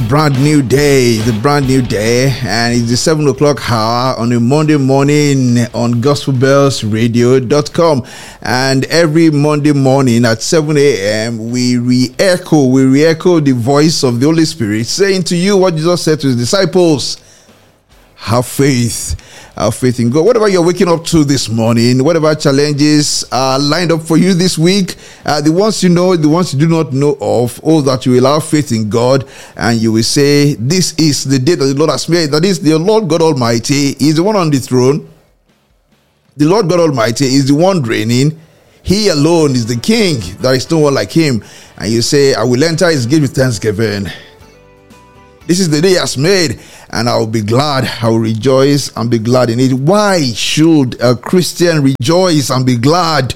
brand new day, and it's the 7 o'clock hour on a Monday morning on gospelbellsradio.com. And every Monday morning at 7 a.m., we re-echo the voice of the Holy Spirit saying to you what Jesus said to his disciples: have faith in God. Whatever you're waking up to this morning, whatever challenges are lined up for you this week, the ones you know, the ones you do not know of, that you will have faith in God, and you will say, this is the day that the Lord has made. That is, the Lord God Almighty is the one on the throne. The Lord God Almighty is the one reigning. He alone is the King. There is no one like him. And you say, I will enter his gate with thanksgiving. This is the day he has made, and I will be glad. I will rejoice and be glad in it. Why should a Christian rejoice and be glad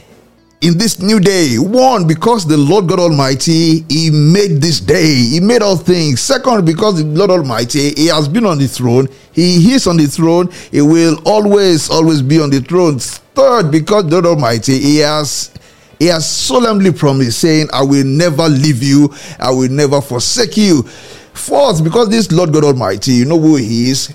in this new day? One, because the Lord God Almighty, he made this day. He made all things. Second, because the Lord Almighty, he has been on the throne. He is on the throne. He will always be on the throne. Third, because the Lord Almighty, He has solemnly promised, saying, I will never leave you. I will never forsake you. Fourth, because this Lord God Almighty, you know who he is.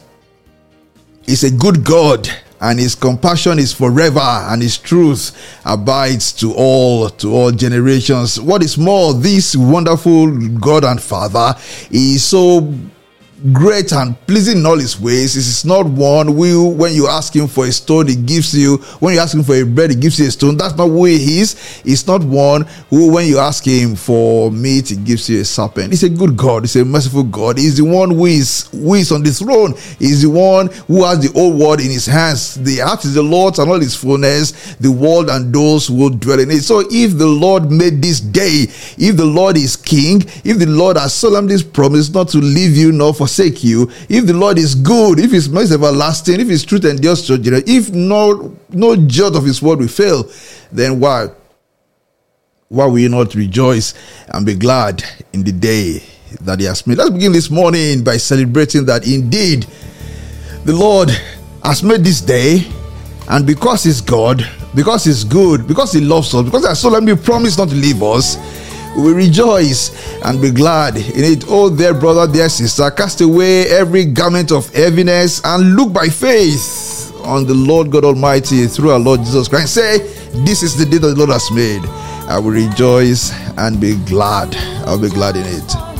He's a good God, and his compassion is forever, and his truth abides to all generations. What is more, this wonderful God and Father is so great and pleasing in all his ways. This is not one who, when you ask him for a stone, he gives you. When you ask him for a bread, he gives you a stone. That's not who he is. He's not one who, when you ask him for meat, he gives you a serpent. He's a good God. He's a merciful God. He's the one who is on the throne. He's the one who has the whole world in his hands. The earth is the Lord's and all his fullness, the world and those who dwell in it. So if the Lord made this day, if the Lord is King, if the Lord has solemnly promised not to leave you nor forsake you, if the Lord is good, if his mercy is everlasting, if his truth endures to generation, if no jot of his word will fail, then why will you not rejoice and be glad in the day that he has made? Let's begin this morning by celebrating that indeed the Lord has made this day, and because he's God, because he's good, because he loves us, because he has solemnly promised not to leave us, we will rejoice and be glad in it. Oh, dear brother, dear sister, cast away every garment of heaviness and look by faith on the Lord God Almighty through our Lord Jesus Christ. Say, this is the day that the Lord has made. I will rejoice and be glad. I'll be glad in it.